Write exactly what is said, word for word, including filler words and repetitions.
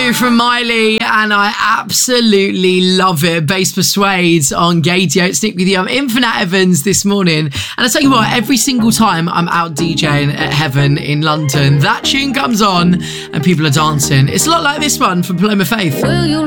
You from Miley, and I absolutely love it. Bass Persuades on Gaydio. It's Nick with you. I'm in for Nat Evans this morning, and I tell you what, every single time I'm out DJing at Heaven in London, that tune comes on and people are dancing. It's a lot like this one from Paloma Faith. Will you